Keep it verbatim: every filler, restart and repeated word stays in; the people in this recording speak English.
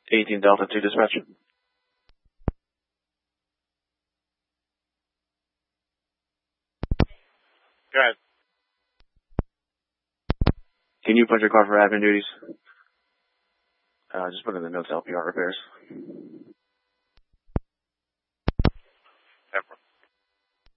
eighteen Delta two dispatch. Go ahead. Can you punch your car for admin duties? Uh, just put in the notes L P R repairs.